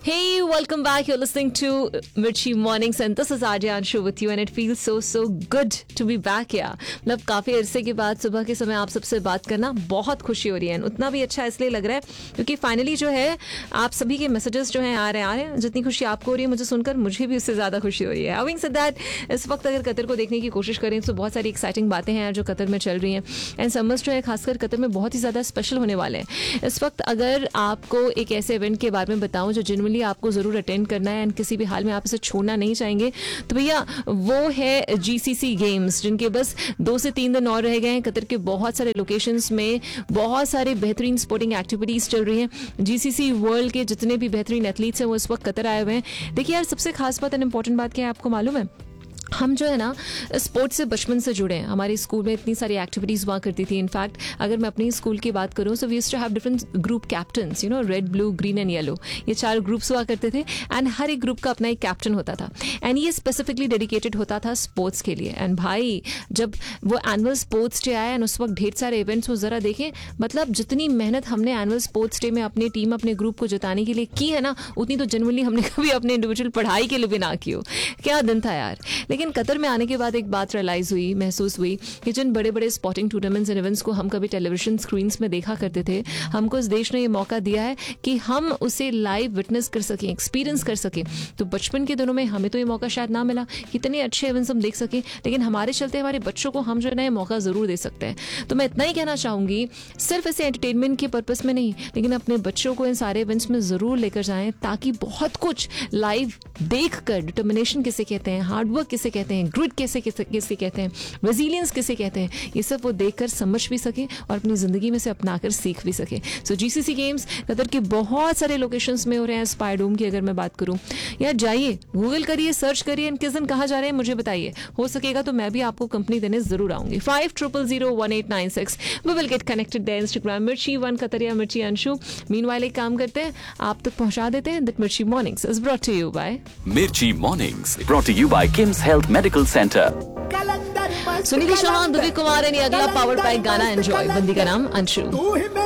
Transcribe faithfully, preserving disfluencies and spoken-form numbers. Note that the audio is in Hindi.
Hey, welcome back. You're listening to Mirchi Mornings and this is R J Anshu with you and it feels so so good to be back here. मतलब काफ़ी अरसे के बाद सुबह के समय आप सबसे बात करना बहुत खुशी हो रही है. उतना भी अच्छा इसलिए लग रहा है क्योंकि फाइनली जो है आप सभी के मैसेजेस जो हैं आ रहे हैं आ रहे हैं. जितनी खुशी आपको हो रही है मुझे सुनकर मुझे भी उससे ज़्यादा खुशी हो रही है. हैविंग सेड दैट, इस वक्त अगर कतर को देखने की कोशिश करें तो बहुत सारी एक्साइटिंग बातें हैं जो कतर में चल रही हैं. एंड समर्स जो है खासकर कतर में बहुत ही ज़्यादा स्पेशल होने वाले हैं. इस वक्त अगर आपको एक ऐसे इवेंट के बारे में बताऊँ जो जनरली आपको ज़रूर अटेंड करना है एंड किसी भी हाल में आप इसे छोड़ना नहीं चाहेंगे, तो भैया वो है जीसीसी गेम्स, जिनके बस दो से तीन दिन और रह गए हैं. कतर के बहुत सारे लोकेशंस में बहुत सारे बेहतरीन स्पोर्टिंग एक्टिविटीज़ चल रही हैं. जीसीसी वर्ल्ड के जितने भी बेहतरीन एथलीट्स हैं वो इस वक्त कतर आए हुए हैं. देखिए यार, सबसे खास बात एंड इंपॉर्टेंट बात क्या है आपको मालूम है? हम जो है ना स्पोर्ट्स से बचपन से जुड़े हैं. हमारे स्कूल में इतनी सारी एक्टिविटीज़ हुआ करती थी. इनफैक्ट अगर मैं अपनी स्कूल की बात करूँ so we used to have different group captains, you know, red, blue, green and yellow. ये चार ग्रुप्स हुआ करते थे एंड हर एक ग्रुप का अपना एक कैप्टन होता था एंड ये स्पेसिफिकली डेडिकेटेड होता था स्पोर्ट्स के लिए. एंड भाई जब वो एनुअल स्पोर्ट्स डे आया एंड उस वक्त ढेर सारे इवेंट्स हो, ज़रा देखें मतलब जितनी मेहनत हमने एनुअल स्पोर्ट्स डे में अपनी टीम अपने ग्रुप को जिताने के लिए की है ना, उतनी तो जनरली हमने कभी अपने इंडिविजुअल पढ़ाई के लिए भी ना की हो. क्या दिन था यार. लेकिन कतर में आने के बाद एक बात रियलाइज हुई, महसूस हुई कि जिन बड़े बड़े स्पोर्टिंग टूर्नामेंट्स एंड इवेंट्स को हम कभी टेलीविजन स्क्रीन्स में देखा करते थे, हमको इस देश ने ये मौका दिया है कि हम उसे लाइव विटनेस कर सकें, एक्सपीरियंस कर सकें. तो बचपन के दिनों में हमें तो ये मौका शायद ना मिला कि इतने अच्छे इवेंट्स हम देख सकें, लेकिन हमारे चलते हमारे बच्चों को हम जो है ना ये मौका ज़रूर दे सकते हैं. तो मैं इतना ही कहना चाहूँगी, सिर्फ इसे एंटरटेनमेंट के पर्पज़ में नहीं, लेकिन अपने बच्चों को इन सारे इवेंट्स में ज़रूर लेकर जाएँ ताकि बहुत कुछ लाइव देख कर, डिटर्मिनेशन किसे कहते हैं, हार्डवर्क किसे कहते हैं, ग्रिट कैसे किसे कहते हैं, रेजिलियंस किसे कहते हैं, ये सब वो देखकर समझ भी सके और अपनी ज़िंदगी में से अपनाकर सीख भी सके. सो जीसीसी गेम्स कतर के बहुत सारे लोकेशंस में हो रहे हैं. स्पाइडोम की अगर मैं बात करूं, यार जाइए, गूगल करिए, सर्च करिए, किस दिन कहाँ जा रहे हैं मुझे बताइए. हो सकेगा तो मैं भी आपको कंपनी देने जरूर आऊंगी. Five triple zero one eight nine six we will get connected there. Instagram मिर्ची वन कतर या मिर्ची अंशु. मीनवाइल एक काम करते हैं, आप तक पहुंचा देते हैं. दैट मिर्ची mornings is brought to you bye Mirchi Mornings, brought to you by Kim's Health Medical Center. Sunil Chauhan, Divya Kumar ने अगला पावर पैक गाना एंजॉय. बंदी का नाम अंशु.